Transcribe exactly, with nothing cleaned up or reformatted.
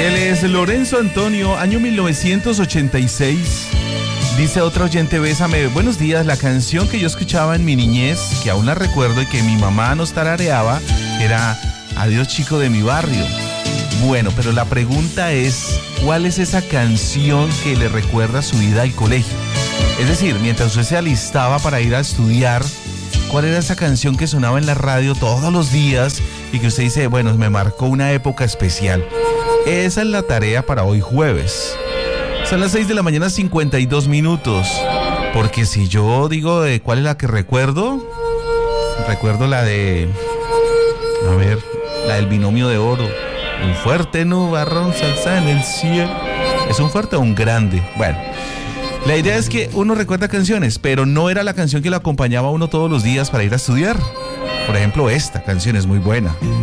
Él es Lorenzo Antonio, año mil novecientos ochenta y seis. Dice otra oyente, bésame. Buenos días, la canción que yo escuchaba en mi niñez, que aún la recuerdo y que mi mamá nos tarareaba, era Adiós chico de mi barrio. Bueno, pero la pregunta es, ¿cuál es esa canción que le recuerda su vida al colegio? Es decir, mientras usted se alistaba para ir a estudiar, ¿cuál era esa canción que sonaba en la radio todos los días y que usted dice, bueno, me marcó una época especial? Esa es la tarea para hoy jueves. Son las seis de la mañana, cincuenta y dos minutos. Porque si yo digo de cuál es la que recuerdo, recuerdo la de, a ver, la del binomio de oro. Un fuerte nubarrón salsa en el cielo. ¿Es un fuerte o un grande? Bueno, la idea es que uno recuerda canciones, pero no era la canción que lo acompañaba a uno todos los días para ir a estudiar. Por ejemplo, esta canción es muy buena.